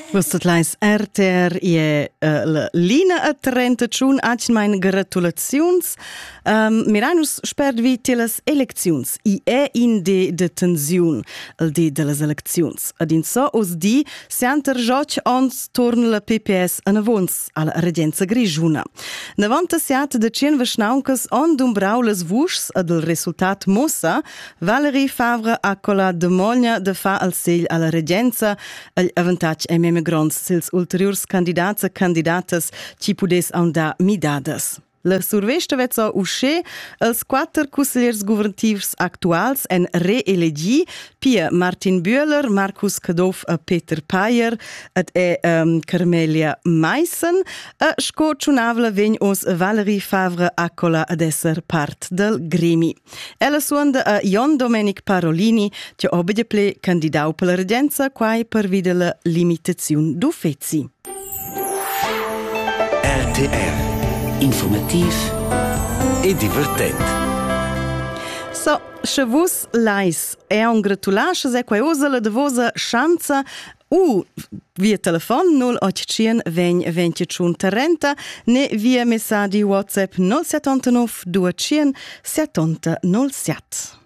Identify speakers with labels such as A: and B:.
A: Vostat lais RTR la lina a 30 giun, aig mein gratulaziuns. Miranus spert vi telas elecziuns. I in de tensiun, al de las elecziuns. Ad in so os di, sianter joc ons torna la PPS an avons alla regenza grigiuna. Navanta siat de cien verschnauncas on dumbrau las vuschs ad il resultat mossa, Valerie Favre accola de mogna de fa al segl alla regenza, agl avantatg grons sils ulteriors candidats e candidatas ci pudes aunda midadas. La survesta vet so usce els 4 consigliers governatius actuals en reelegi Pia Martin Bühler, Markus Kadoff e Peter Payer ed Carmelia Meissen e sco ciunavla vegn os Valerie Favre accola ad esser part del gremi. Ella suonda a Jon Domenic Parolini che obede ple candidau per la regenza quai per vide la limitazione du fezzi.
B: RTR informativ e divertent.
A: So, se vos lais è un gratulations e quai osa la de vosa chanza via telefon 085 20 21 30 ne via messaggi WhatsApp 079 200 70 07.